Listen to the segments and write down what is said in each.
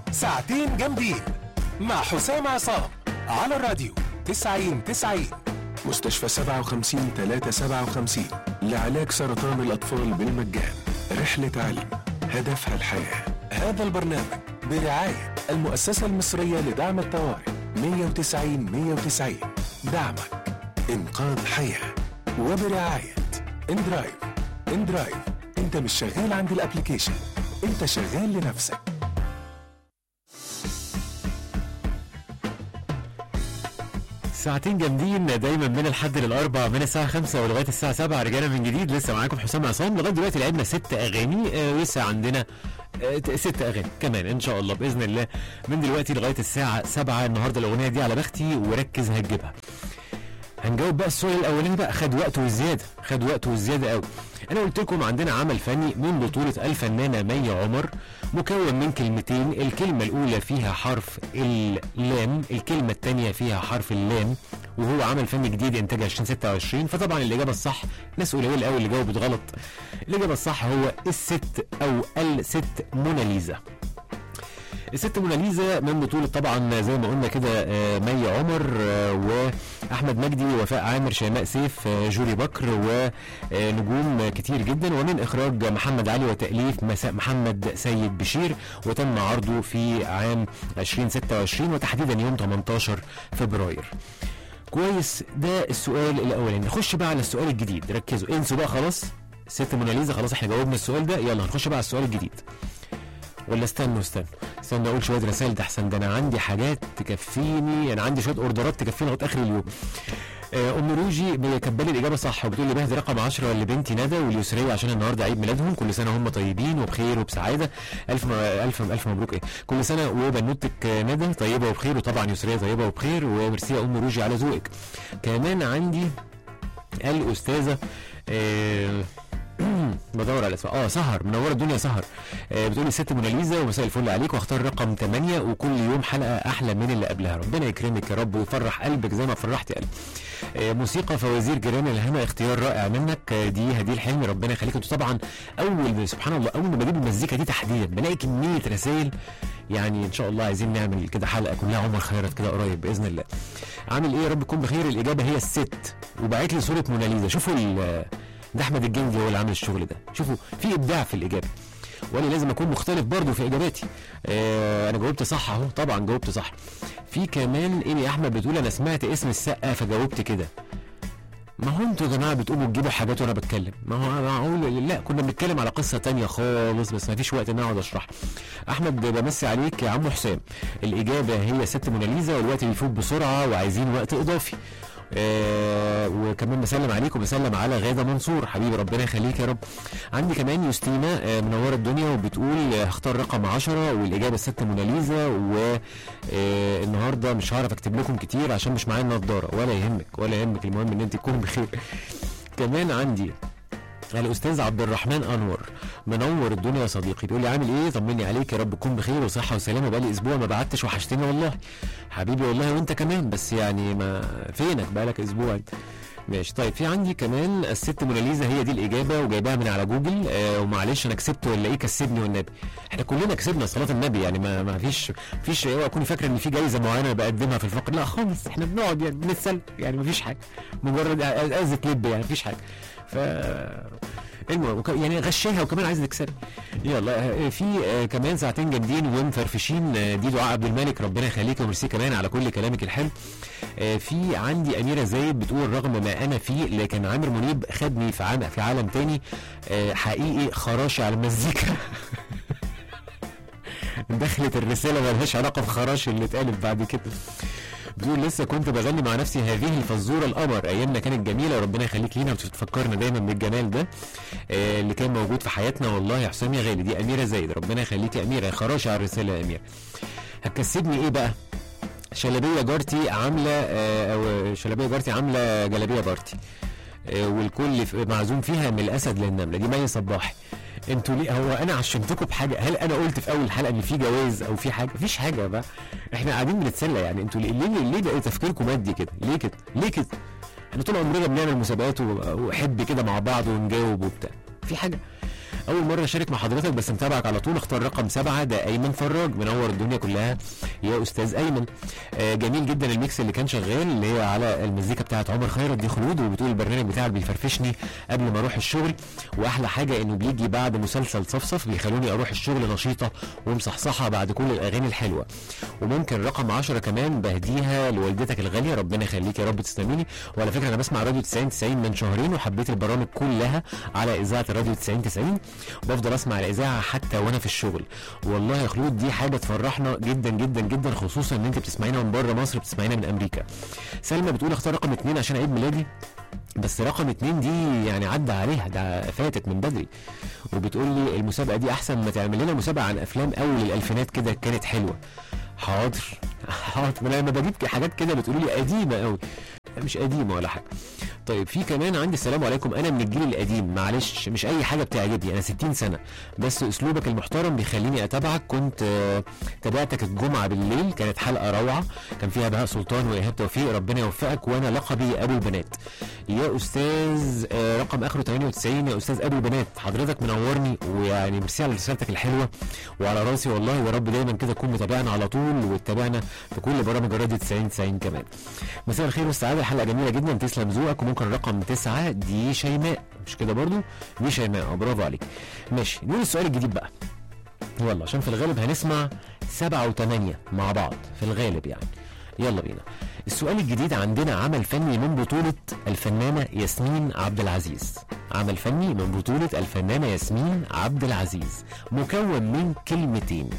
ساعتين جامدين مع حسام عصام على الراديو 90 مستشفى 57 357 لعلاج سرطان الأطفال بالمجان. رحلة علم هدفها الحياة. هذا البرنامج برعاية المؤسسة المصرية لدعم الطوارئ 190 دعمك إنقاذ حياة. وبرعاية اندرايف انت مش شغال عند الابليكيشن، انت شغال لنفسك. ساعتين جامدين دايما من الحد للاربع من الساعه 5 ولغايه الساعه 7. رجعنا من جديد، لسه معاكم حسام عصام. لغايه دلوقتي لعبنا 6 اغاني، لسه عندنا 6 اغاني كمان ان شاء الله باذن الله من دلوقتي لغايه الساعه 7. النهارده الاغنيه دي على بختي وركز هتجيبها. هنجاوب بقى السؤال الاولاني بقى، خد وقت والزياده قوي. انا قلت لكم عندنا عمل فني من بطوله الفنانه مي عمر مكون من كلمتين، الكلمه الاولى فيها حرف اللام، الكلمه الثانيه فيها حرف اللام، وهو عمل فني جديد انتاج 2026. فطبعا الاجابه الصح، ناس قليله قوي اللي جاوبت غلط. الاجابه الصح هو الست او الست موناليزا. الست موناليزا من بطولة طبعا زي ما قلنا كده مي عمر واحمد مجدي ووفاء عامر شيماء سيف جوري بكر ونجوم كتير جدا، ومن اخراج محمد علي وتأليف محمد سيد بشير، وتم عرضه في عام 2026 وتحديدا يوم 18 فبراير. كويس، ده السؤال الاولاني. نخش بقى على السؤال الجديد، ركزوا انسوا بقى خلاص الست موناليزا، خلاص احنا جاوبنا السؤال ده. يلا هنخش بقى على السؤال الجديد. ولا استنوا اقول شويه رسائل ده احسن، ده انا عندي حاجات تكفيني، انا عندي شويه اوردرات تكفيني لغايه اخر اليوم. ام روجي كاتبالي الاجابه صح وبتقول لي بهدي رقم 10 لبنتي ندى واليسريه عشان النهارده عيد ميلادهم، كل سنه هم طيبين وبخير وبسعاده. الف مبروك. ايه كل سنه وبنوتك ندى طيبه وبخير، وطبعا يسريه طيبه وبخير، وميرسي يا ام روجي على ذوقك. كمان عندي الاستاذه بدور على اسمها سهر، منوره الدنيا سهر. بتقولي الست موناليزا ومساء الفل عليك، واختار رقم 8 وكل يوم حلقه احلى من اللي قبلها. ربنا يكرمك يا رب ويفرح قلبك زي ما فرحتي قلبي. موسيقى فوازير جيران الهنا، اختيار رائع منك. دي هدي الحلمي، ربنا يخليك. انتوا طبعا سبحان الله اول ما بجيب المزيكا دي تحديدا بلاقي كميه رسائل، يعني ان شاء الله عايزين نعمل كده حلقه كلها عمر خيرت كده قريب باذن الله. عامل ايه يا رب تكون بخير. الاجابه هي الست، وبعت لي صوره موناليزا. شوفوا ده احمد الجندي هو اللي عامل الشغل ده، شوفوا في ابداع في الاجابه، وانا لازم اكون مختلف برضو في اجاباتي. انا جاوبت صح اهو، طبعا جاوبت صح. في كمان ايمي احمد بتقول انا سمعت اسم السقا فجاوبت كده. ما هو انتوا يا جماعه بتقوموا تجيبوا حاجات وانا بتكلم، ما هو معقول؟ لا كنا بنتكلم على قصه تانية خالص، بس ما فيش وقت ان اقعد اشرح. احمد بمسي عليك يا عم حسام، الاجابه هي ست موناليزا، والوقت بيفوت بسرعه وعايزين وقت اضافي. وكمان بسلم عليك وبسلم على غاده منصور حبيبي، ربنا يخليك يا رب. عندي كمان يوستينا منوره الدنيا وبتقول هختار رقم 10 والاجابه الست موناليزا. والنهارده مش هعرف اكتب لكم كتير عشان مش معايا النضاره، ولا يهمك المهم ان انت تكونوا بخير. كمان عندي الاستاذ عبد الرحمن انور منور الدنيا يا صديقي، بيقول لي عامل ايه، طمني عليك يا رب تكون بخير وصحه وسلامه، بقالي اسبوع ما بعتش وحشتني والله. حبيبي والله وانت كمان، بس يعني ما فينك بقالك اسبوع انت. ماشي طيب. في عندي كمان الست موناليزا هي دي الاجابه وجايباها من على جوجل. ومعلش انا كسبت ولا ايه؟ كسبني والنبي، احنا كلنا كسبنا صلاه النبي، يعني ما فيش اوعى اكوني فاكره ان في جايزه معينه بقدمها في الفقره، لا خالص، احنا بنقعد يعني بنتسلى، يعني ما فيش حاجه، مجرد ازت لب، يعني ما فيش حاجه. ف المهم يعني غشاها وكمان عايز تكسب. يلا في كمان ساعتين جامدين ومفرفشين. دي دعاء عبد الملك، ربنا يخليك وميرسي كمان على كل كلامك الحلو. في عندي اميره زايد بتقول رغم ما انا فيه لكن عامر منيب خدني في عالم تاني حقيقي، خراشي على المزيكا. دخلت الرساله مالهاش علاقه بخراشي اللي اتقالت بعد كده. بتقول لسه كنت بغني مع نفسي هذه الفزوره القمر، ايامنا كانت جميله وربنا يخليك لينا وتفكرنا دايما بالجمال ده اللي كان موجود في حياتنا والله يا حسام يا غالي. دي اميره زايد، ربنا يخليك يا اميره، خراشي على الرساله يا اميره. هتكسبني ايه بقى؟ شلبيه جارتي عامله جلابيه بارتي والكل معزوم فيها من الاسد للنمله. دي مي صباحي. انتوا ليه؟ هو انا عشمتكم بحاجه؟ هل انا قلت في اول الحلقه ان في جواز او في حاجه؟ مفيش حاجه بقى، احنا قاعدين بنتسلى. يعني انتوا ليه بقى تفكيركم مادي كده؟ ليه كده؟ احنا طول عمرنا بنعمل مسابقات وحب كده مع بعض ونجاوب وبتاع، في حاجه؟ اول مره اشارك مع حضرتك بس متابعك على طول. اختار رقم 7 ده ايمن فراج، منور الدنيا كلها يا استاذ ايمن. جميل جدا الميكس اللي كان شغال اللي هي على المزيكا بتاعت عمر خيرت دي خلود، وبتقول البرنامج بتاعك بيفرفشني قبل ما اروح الشغل، واحلى حاجه انه بيجي بعد مسلسل صفصف بيخلوني اروح الشغل نشيطه ومصحصحه بعد كل الاغاني الحلوه. وممكن رقم 10 كمان بهديها لوالدتك الغاليه، ربنا يخليك يا رب تسلميني. وعلى فكره انا بسمع راديو 90 من شهرين وحبيت البرامج كلها على اذاعه الراديو 90 وبفضل اسمع الاذاعه حتى وانا في الشغل. والله يا خلود دي حاجه تفرحنا جدا جدا جدا، خصوصا ان انت بتسمعينا من بره مصر، بتسمعينا من امريكا. سلمى بتقول اختار رقم 2 عشان عيد ميلادي، بس رقم 2 دي يعني عدى عليها، ده فاتت من بدري. وبتقول لي المسابقه دي احسن ما تعمل لنا مسابقه عن افلام اول الالفينات كده كانت حلوه. حاضر حاضر، انا لما بجيب حاجات كده بتقولوا لي قديمه قوي، مش قديمه ولا حاجه. طيب في كمان عندي السلام عليكم، انا من الجيل القديم معلش مش اي حاجه بتعجبني، انا 60 سنه بس اسلوبك المحترم بيخليني اتابعك. كنت تابعتك الجمعه بالليل، كانت حلقه روعه كان فيها بهاء سلطان وايهاب توفيق، ربنا يوفقك. وانا لقبي ابو البنات يا استاذ. رقم اخره 98 يا استاذ ابو البنات، حضرتك منورني ويعني ميرسي على رسالتك الحلوه وعلى راسي والله، ويا رب دايما كده تكون متابعنا على طول وتتابعنا في كل برامج الراديو 90 كمان. مساء الخير والسعاده، الحلقه جميله جدا تسلم ذوقك. وممكن رقم 9 دي شيماء، مش كده برضو؟ دي شيماء، برافو عليك. ماشي نقول السؤال الجديد بقى يلا، عشان في الغالب هنسمع 7 و8 مع بعض في الغالب يعني. يلا بينا. السؤال الجديد عندنا عمل فني من بطولة الفنانة ياسمين عبد العزيز، عمل فني من بطولة الفنانة ياسمين عبد العزيز مكون من كلمتين،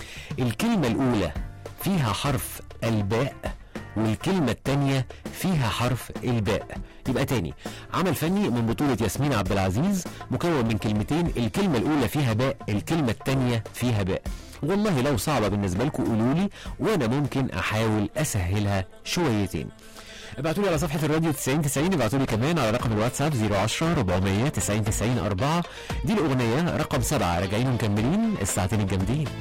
الكلمة الأولى فيها حرف الباء والكلمة التانية فيها حرف الباء. يبقى تاني، عمل فني من بطولة ياسمين عبد العزيز مكون من كلمتين، الكلمة الأولى فيها باء، الكلمة التانية فيها باء. والله لو صعبة بالنسبة لكم قولولي وانا ممكن احاول اسهلها شويتين. ابعتولي على صفحة الراديو 90 ابعتولي كمان على رقم الواتساب 010 400 90 4. دي الأغنية رقم 7، راجعين ومكملين الساعتين الجامدين.